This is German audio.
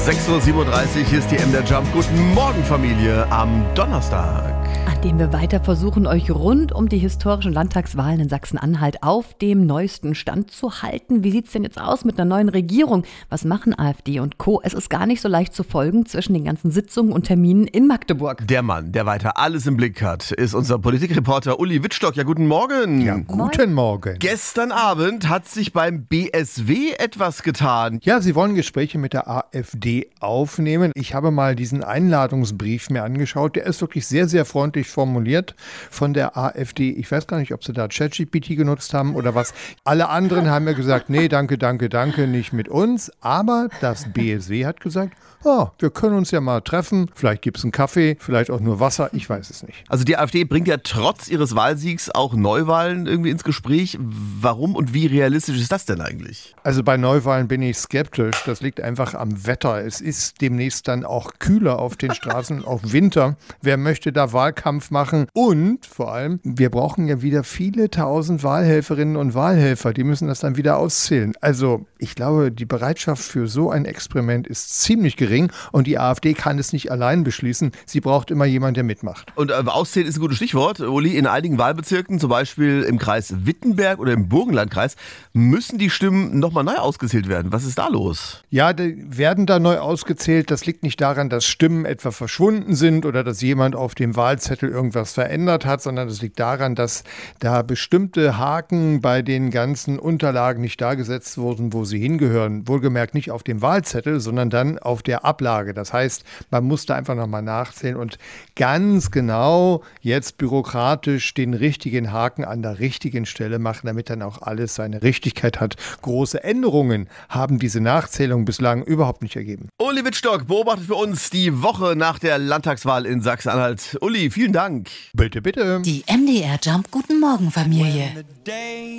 6.37 Uhr, hier ist die MDR Jump. Guten Morgen, Familie, am Donnerstag. An dem wir weiter versuchen, euch rund um die historischen Landtagswahlen in Sachsen-Anhalt auf dem neuesten Stand zu halten. Wie sieht's denn jetzt aus mit einer neuen Regierung? Was machen AfD und Co.? Es ist gar nicht so leicht zu folgen zwischen den ganzen Sitzungen und Terminen in Magdeburg. Der Mann, der weiter alles im Blick hat, ist unser Politikreporter Uli Wittstock. Ja, guten Morgen. Ja, guten Morgen. Gestern Abend hat sich beim BSW etwas getan. Ja, sie wollen Gespräche mit der AfD aufnehmen. Ich habe mal diesen Einladungsbrief mir angeschaut. Der ist wirklich sehr, sehr freundlich formuliert von der AfD. Ich weiß gar nicht, ob sie da ChatGPT genutzt haben oder was. Alle anderen haben ja gesagt, nee, danke, nicht mit uns. Aber das BSW hat gesagt, wir können uns ja mal treffen. Vielleicht gibt es einen Kaffee, vielleicht auch nur Wasser. Ich weiß es nicht. Also die AfD bringt ja trotz ihres Wahlsiegs auch Neuwahlen irgendwie ins Gespräch. Warum und wie realistisch ist das denn eigentlich? Also bei Neuwahlen bin ich skeptisch. Das liegt einfach am Wetter. Es ist demnächst dann auch kühler auf den Straßen, auch Winter. Wer möchte da Wahlkampf machen? Und vor allem, wir brauchen ja wieder viele tausend Wahlhelferinnen und Wahlhelfer. Die müssen das dann wieder auszählen. Also ich glaube, die Bereitschaft für so ein Experiment ist ziemlich gering. Und die AfD kann es nicht allein beschließen. Sie braucht immer jemanden, der mitmacht. Und auszählen ist ein gutes Stichwort. Uli, in einigen Wahlbezirken, zum Beispiel im Kreis Wittenberg oder im Burgenlandkreis, müssen die Stimmen nochmal neu ausgezählt werden. Was ist da los? Ja, die werden da neu ausgezählt. Das liegt nicht daran, dass Stimmen etwa verschwunden sind oder dass jemand auf dem Wahlzettel irgendwas verändert hat, sondern das liegt daran, dass da bestimmte Haken bei den ganzen Unterlagen nicht dargesetzt wurden, wo sie hingehören. Wohlgemerkt nicht auf dem Wahlzettel, sondern dann auf der Ablage. Das heißt, man musste einfach nochmal nachzählen und ganz genau jetzt bürokratisch den richtigen Haken an der richtigen Stelle machen, damit dann auch alles seine Richtigkeit hat. Große Änderungen haben diese Nachzählung bislang überhaupt nicht ergeben. Uli Wittstock beobachtet für uns die Woche nach der Landtagswahl in Sachsen-Anhalt. Uli, vielen Dank. Bitte, bitte. Die MDR Jump Guten Morgen Familie.